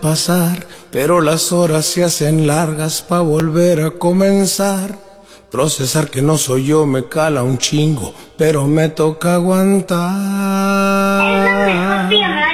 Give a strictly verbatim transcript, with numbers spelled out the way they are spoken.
pasar, pero las horas se hacen largas pa' volver a comenzar. Procesar que no soy yo me cala un chingo, pero me toca aguantar.